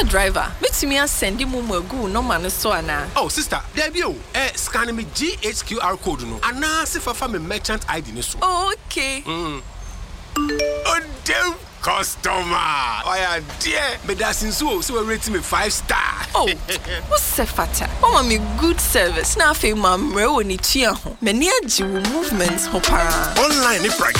car driver, makes me send him go no man so ana. Oh, sister, there be scanning me GHQR code no. And now see for me merchant ID ni so. Oh, okay. Oh, damn customer. Oh, yeah, dear. But that's in so we rating me 5-star. Oh, what's the fata? Oh, me good service. Now, I feel my mreo ni chia ho. Many movements ho para. Online ni price.